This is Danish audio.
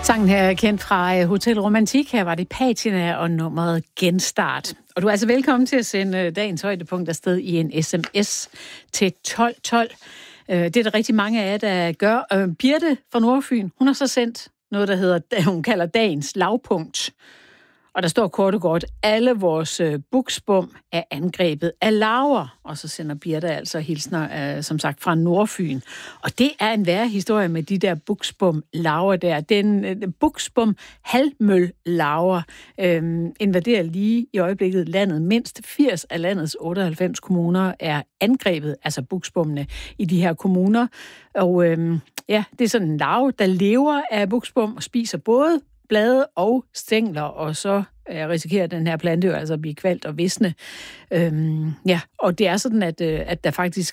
Sangen her er kendt fra Hotel Romantik. Her var det Patina og nummeret Genstart. Og du er altså velkommen til at sende dagens højdepunkt afsted i en sms til 1212. Det er der rigtig mange af jer, der gør. Birte fra Nordfyn, hun har så sendt noget, der hedder, hun kalder dagens lavpunkt. Og der står kort og godt, alle vores buksbom er angrebet af larver. Og så sender Birte altså hilsner, som sagt, fra Nordfyn. Og det er en værre historie med de der buksbom-larver der. Den buksbom-halvmøl-larver invaderer lige i øjeblikket landet. Mindst 80 af landets 98 kommuner er angrebet, altså buksbommene i de her kommuner. Og ja, det er sådan en larve, der lever af buksbom og spiser både blade og stængler, og så risikerer den her plante jo altså at blive kvalt og visne. Ja, og det er sådan, at der faktisk